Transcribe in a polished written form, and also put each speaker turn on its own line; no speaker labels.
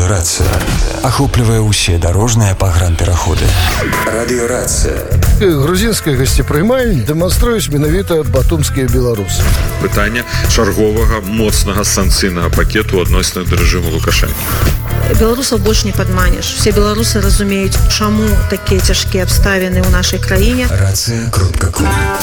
Радиорация охоплівае ўсе дарожныя пагранпераходы. Радиорация.
Грузінскай гасцепрымальні дэманструюць менавіта батумскія беларусы.
Пытанне чарговага моцнага санкцыйнага пакету адносна да рэжыму Лукашэнка.
Беларусаў больш не падманеш. Все беларусы разумеюць, чаму такія цяжкія абставіны ў нашай краіне.
Рацыя.ком